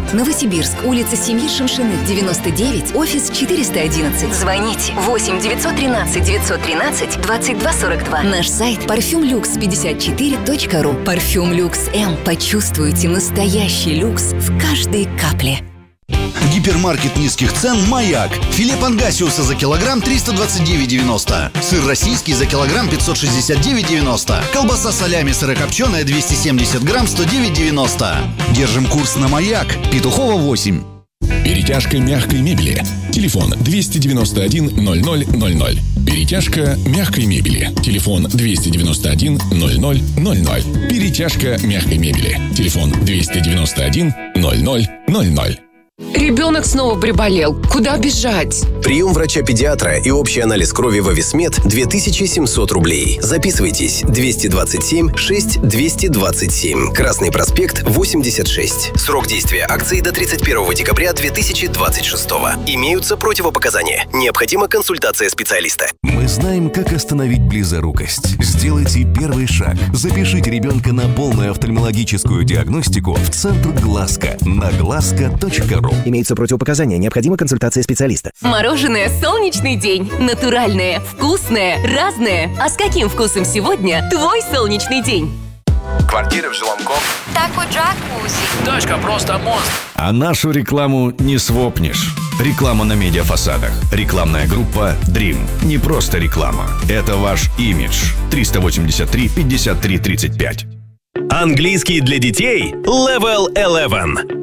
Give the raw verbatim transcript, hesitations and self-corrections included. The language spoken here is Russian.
Новосибирск, улица Семьи Шамшиных, девяносто девять, офис четыреста одиннадцать. Звоните восемь девятьсот тринадцать девятьсот тринадцать двадцать два сорок два. Наш сайт парфюм люкс пятьдесят четыре точка ру. Парфюм Люкс М. Почувствуйте настоящий люкс в каждой капле. Гипермаркет низких цен «Маяк». Филе пангасиуса за килограмм триста двадцать девять девяносто. Сыр российский за килограмм пятьсот шестьдесят девять девяносто. Колбаса салями сырокопченая двести семьдесят грамм сто девять девяносто. Держим курс на «Маяк». Петухова восемь. Перетяжка мягкой мебели. Телефон двести девяносто один ноль ноль ноль ноль. Перетяжка мягкой мебели. Телефон двести девяносто один ноль ноль ноль ноль. Перетяжка мягкой мебели. Телефон двести девяносто один ноль ноль ноль ноль. Ребенок снова приболел. Куда бежать? Прием врача-педиатра и общий анализ крови в Ависмед две тысячи семьсот рублей. Записывайтесь. двести двадцать семь шесть двести двадцать семь. Красный проспект, восемьдесят шесть. Срок действия акции до тридцать первого декабря две тысячи двадцать шестого. Имеются противопоказания. Необходима консультация специалиста. Мы знаем, как остановить близорукость. Сделайте первый шаг. Запишите ребенка на полную офтальмологическую диагностику в Центр Глазка на глазка точка ру. Имеются противопоказания. Необходима консультация специалиста. Мороженое «Солнечный день». Натуральное, вкусное, разное. А с каким вкусом сегодня твой солнечный день? Квартиры в жилом комплексе. Такой джакузи. Дачка просто монстр. А нашу рекламу не свопнешь. Реклама на медиафасадах. Рекламная группа Dream. Не просто реклама. Это ваш имидж. триста восемьдесят три пятьдесят три тридцать пять. Английский для детей Level одиннадцать.